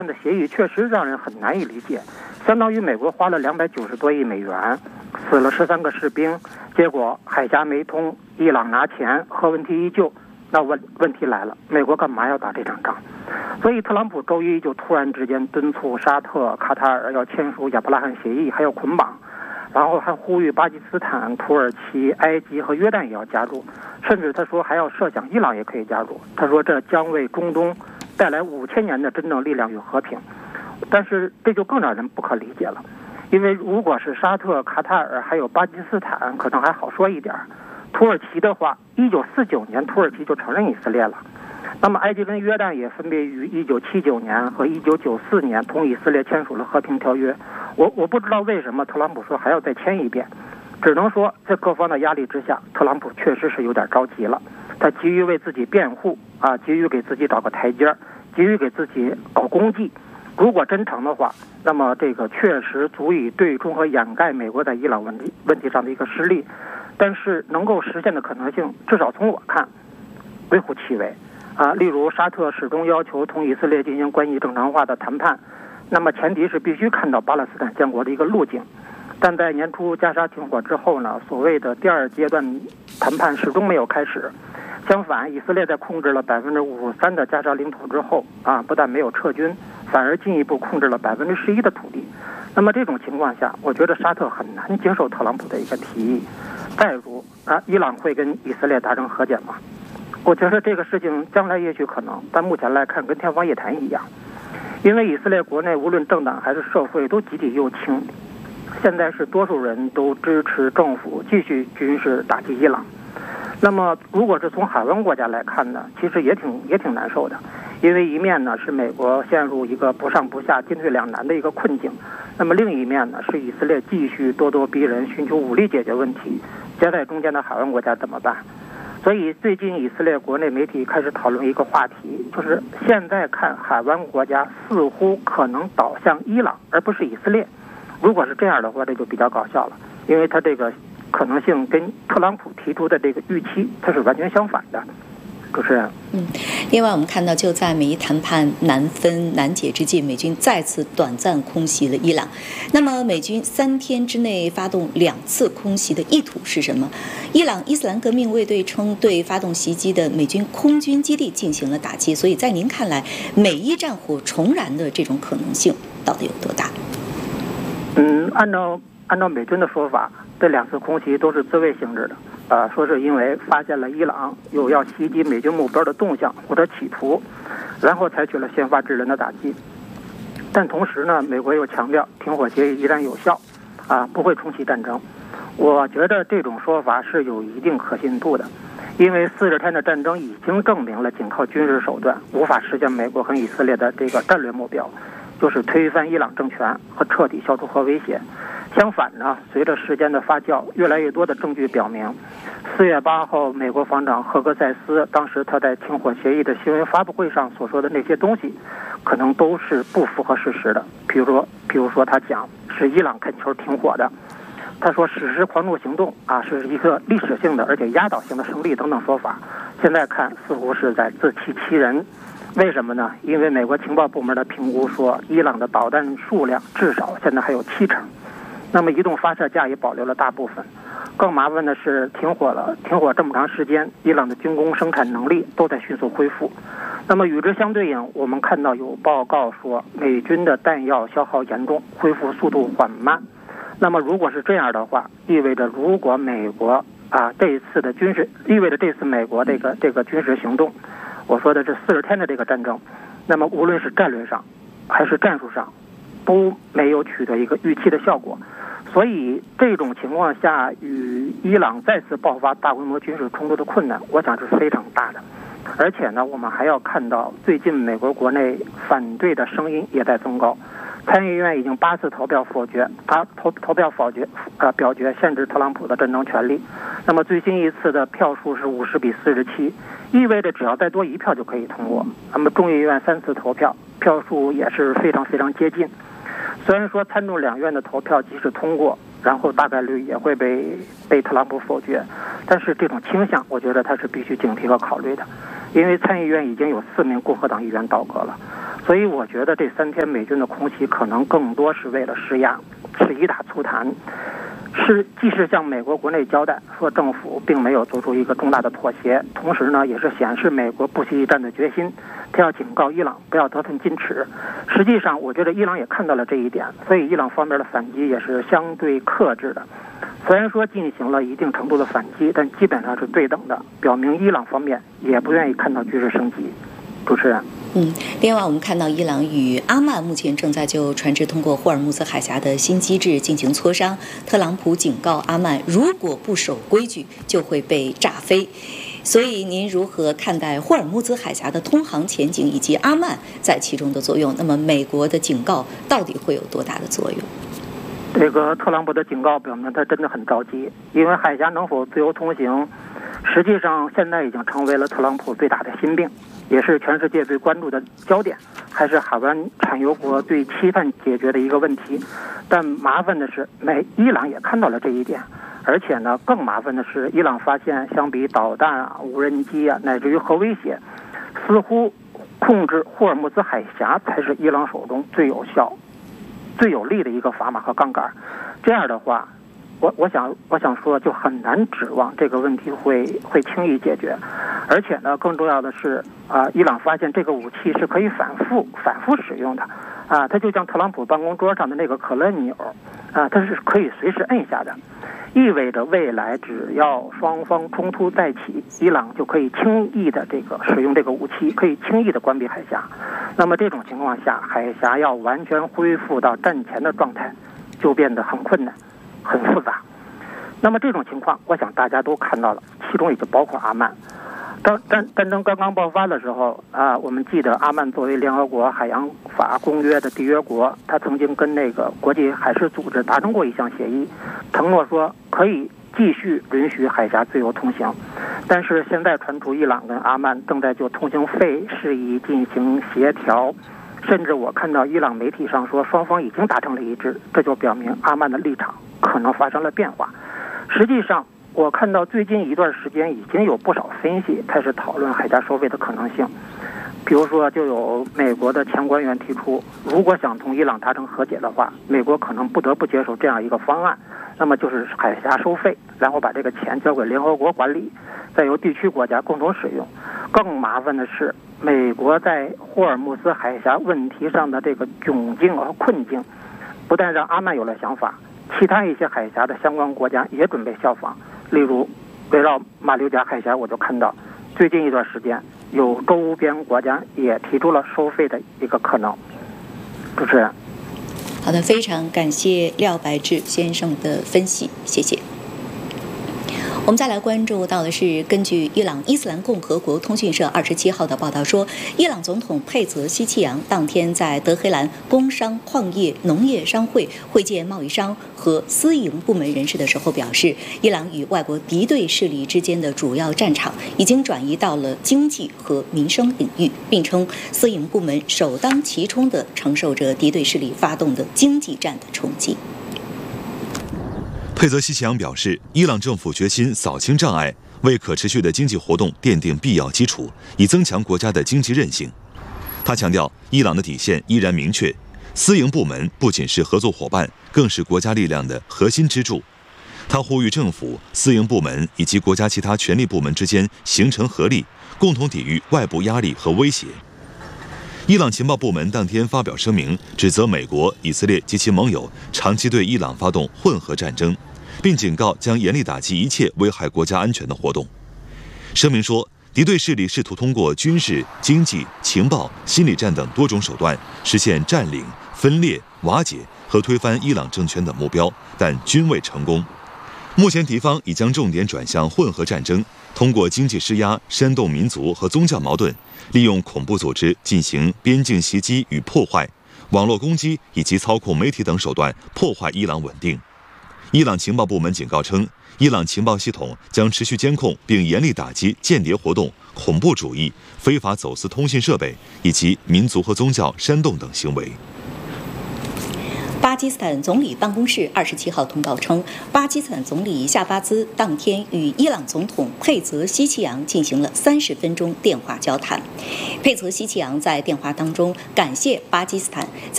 的协议确实让人很难以理解，相当于美国花了290多亿美元，死了13个士兵，结果海峡没通，伊朗拿钱，核问题依旧。那问题来了，美国干嘛要打这场仗？所以特朗普周一就突然之间敦促沙特、卡塔尔要签署亚伯拉罕协议，还要捆绑，然后还呼吁巴基斯坦、土耳其、埃及和约旦也要加入，甚至他说还要设想伊朗也可以加入。他说这将为中东带来5000年的真正力量与和平。但是这就更让人不可理解了，因为如果是沙特、卡塔尔还有巴基斯坦，可能还好说一点。土耳其的话，1949年土耳其就承认以色列了。那么埃及跟约旦也分别于1979年和1994年同以色列签署了和平条约。我不知道为什么特朗普说还要再签一遍，只能说在各方的压力之下，特朗普确实是有点着急了。他急于为自己辩护啊，急于给自己找个台阶，急于给自己搞功绩。如果真成的话，那么这个确实足以对冲和掩盖美国在伊朗问题上的一个失利。但是能够实现的可能性，至少从我看，微乎其微啊。例如，沙特始终要求同以色列进行关系正常化的谈判，那么前提是必须看到巴勒斯坦建国的一个路径。但在年初加沙停火之后呢，所谓的第2阶段谈判始终没有开始。相反，以色列在控制了53%的加沙领土之后啊，不但没有撤军，反而进一步控制了11%的土地。那么这种情况下，我觉得沙特很难接受特朗普的一个提议。再如啊，伊朗会跟以色列达成和解吗？我觉得这个事情将来也许可能，但目前来看跟天方夜谭一样。因为以色列国内无论政党还是社会都集体右倾，现在是多数人都支持政府继续军事打击伊朗。那么如果是从海湾国家来看呢，其实也挺难受的。因为一面呢是美国陷入一个不上不下、进退两难的一个困境，那么另一面呢是以色列继续咄咄逼人，寻求武力解决问题，夹在中间的海湾国家怎么办？所以最近以色列国内媒体开始讨论一个话题，就是现在看海湾国家似乎可能倒向伊朗，而不是以色列。如果是这样的话，这就比较搞笑了，因为它这个可能性跟特朗普提出的这个预期它是完全相反的。主持人， 另外我们看到，就在美伊谈判难分难解之际，美军再次短暂空袭了伊朗。那么，美军3天之内发动2次空袭的意图是什么？伊朗伊斯兰革命卫队称对发动袭击的美军空军基地进行了打击。所以在您看来，美伊战火重燃的这种可能性到底有多大？ 按照美军的说法，这2次空袭都是自卫性质的。说是因为发现了伊朗有要袭击美军目标的动向或者企图，然后采取了先发制人的打击。但同时呢，美国又强调停火协议依然有效，不会重启战争。我觉得这种说法是有一定可信度的，因为40天的战争已经证明了仅靠军事手段无法实现美国和以色列的这个战略目标，就是推翻伊朗政权和彻底消除核威胁。相反呢，随着时间的发酵，越来越多的证据表明，4月8号美国防长赫格塞斯当时他在停火协议的新闻发布会上所说的那些东西，可能都是不符合事实的。比如说他讲是伊朗恳求停火的，他说史诗狂怒行动是一个历史性的而且压倒性的胜利等等说法，现在看似乎是在自欺欺人。为什么呢？因为美国情报部门的评估说，伊朗的导弹数量至少现在还有70%。那么移动发射架也保留了大部分。更麻烦的是停火这么长时间，伊朗的军工生产能力都在迅速恢复。那么与之相对应，我们看到有报告说美军的弹药消耗严重，恢复速度缓慢。那么如果是这样的话，意味着如果美国这一次的军事，意味着这次美国这个军事行动，我说的是40天的这个战争，那么无论是战略上还是战术上，都没有取得一个预期的效果。所以这种情况下，与伊朗再次爆发大规模军事冲突的困难，我想是非常大的。而且呢，我们还要看到最近美国国内反对的声音也在增高。参议院已经8次投票否决，表决限制特朗普的战争权利。那么最新一次的票数是50比47，意味着只要再多1票就可以通过。那么众议院3次投票，票数也是非常非常接近。虽然说参众两院的投票即使通过，然后大概率也会被特朗普否决，但是这种倾向我觉得他是必须警惕和考虑的，因为参议院已经有4名共和党议员倒戈了。 所以我觉得这3天美军的空袭可能更多是为了施压，是以打促谈，既是向美国国内交代说政府并没有做出一个重大的妥协，同时呢也是显示美国不惜一战的决心，他要警告伊朗不要得寸进尺。实际上我觉得伊朗也看到了这一点，所以伊朗方面的反击也是相对克制的，虽然说进行了一定程度的反击，但基本上是对等的，表明伊朗方面也不愿意看到局势升级。主持人。 另外我们看到伊朗与阿曼目前正在就船只通过霍尔木兹海峡的新机制进行磋商。特朗普警告阿曼，如果不守规矩就会被炸飞。所以您如何看待霍尔木兹海峡的通航前景以及阿曼在其中的作用？那么美国的警告到底会有多大的作用？ 这个特朗普的警告表明他真的很着急，因为海峡能否自由通行，实际上现在已经成为了特朗普最大的心病，也是全世界最关注的焦点，还是海湾产油国最期盼解决的一个问题。但麻烦的是，伊朗也看到了这一点，而且呢，更麻烦的是，伊朗发现相比导弹啊、无人机啊，乃至于核威胁，似乎控制霍尔木兹海峡才是伊朗手中最有效、最有力的一个砝码和杠杆。这样的话，我想说，就很难指望这个问题会轻易解决。而且呢，更重要的是伊朗发现这个武器是可以反复使用的它就像特朗普办公桌上的那个可乐钮它是可以随时摁下的，意味着未来只要双方冲突再起，伊朗就可以轻易的使用这个武器，可以轻易的关闭海峡。那么这种情况下，海峡要完全恢复到战前的状态，就变得很困难、很复杂。那么这种情况，我想大家都看到了，其中也就包括阿曼。战争刚刚爆发的时候我们记得阿曼作为联合国海洋法公约的缔约国，他曾经跟那个国际海事组织达成过一项协议，承诺说可以继续允许海峡自由通行。但是现在传出伊朗跟阿曼正在就通行费事宜进行协调，甚至我看到伊朗媒体上说双方已经达成了一致，这就表明阿曼的立场可能发生了变化。实际上我看到最近一段时间已经有不少分析开始讨论海峡收费的可能性，比如说就有美国的前官员提出，如果想同伊朗达成和解的话，美国可能不得不接受这样一个方案，那么就是海峡收费，然后把这个钱交给联合国管理，再由地区国家共同使用。更麻烦的是，美国在霍尔木兹海峡问题上的这个窘境和困境，不但让阿曼有了想法，其他一些海峡的相关国家也准备效仿。例如围绕马六甲海峡，我就看到最近一段时间有周边国家也提出了收费的一个可能。主持人。 好的，非常感谢廖白志先生的分析，谢谢。我们再来关注到的是，根据伊朗伊斯兰共和国通讯社27号的报道说，伊朗总统佩泽希奇扬当天在德黑兰工商、矿业、农业商会会见贸易商和私营部门人士的时候表示，伊朗与外国敌对势力之间的主要战场已经转移到了经济和民生领域，并称私营部门首当其冲地承受着敌对势力发动的经济战的冲击。 佩泽希奇扬表示，伊朗政府决心扫清障碍，为可持续的经济活动奠定必要基础，以增强国家的经济韧性。他强调，伊朗的底线依然明确，私营部门不仅是合作伙伴，更是国家力量的核心支柱。他呼吁政府、私营部门以及国家其他权力部门之间形成合力，共同抵御外部压力和威胁。伊朗情报部门当天发表声明，指责美国、以色列及其盟友长期对伊朗发动混合战争，并警告将严厉打击一切危害国家安全的活动。声明说，敌对势力试图通过军事、经济、情报、心理战等多种手段，实现占领、分裂、瓦解和推翻伊朗政权等目标，但均未成功。目前敌方已将重点转向混合战争，通过经济施压、煽动民族和宗教矛盾，利用恐怖组织进行边境袭击与破坏、网络攻击以及操控媒体等手段破坏伊朗稳定。伊朗情报部门警告称，伊朗情报系统将持续监控并严厉打击间谍活动、恐怖主义、非法走私通信设备以及民族和宗教煽动等行为。 基斯坦总理办公室27号通报称，巴基斯坦总理夏巴兹当天与伊朗总统佩泽希奇扬进行了30分钟电话交谈。佩泽希奇扬在电话当中感谢巴基斯坦在